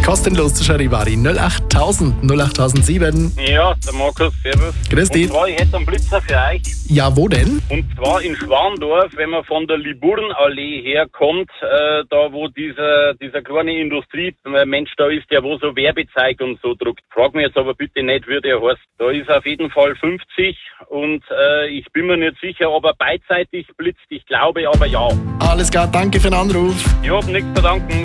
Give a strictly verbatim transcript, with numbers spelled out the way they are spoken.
kostenlos zu Charivari. null achttausend, null achttausendsieben. Ja, der Markus, servus. Grüß dich. Und zwar, ich hätte einen Blitzer für euch. Ja, wo denn? Und zwar in Schwandorf, wenn man von der Liburenallee herkommt, äh, da wo dieser dieser kleine Industriemensch da ist, der wo so Werbezeig und so druckt. Frag mich jetzt aber bitte nicht, wie der heißt. Da ist auf jeden Fall fünfzig und äh, ich bin mir nicht sicher, ob er beidseitig blitzt. Ich glaube aber ja. Alles klar, danke für den Anruf. Ich hab nichts zu danken.